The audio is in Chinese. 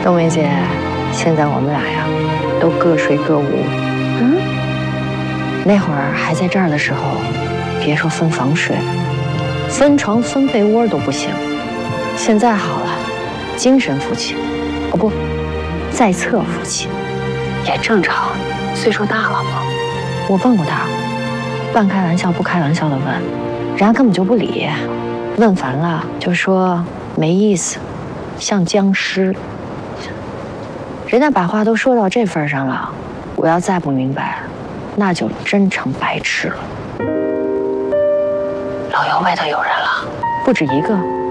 冬梅姐，现在我们俩呀，都各睡各屋。那会儿还在这儿的时候，别说分房睡，分床分被窝都不行。现在好了，精神夫妻，哦不，在册夫妻，也正常。岁数大了嘛。我问过他，半开玩笑不开玩笑的问，人家根本就不理。问烦了就说没意思，像僵尸。人家把话都说到这份上了，我要再不明白，那就真成白痴了。老姚外头有人了，不止一个。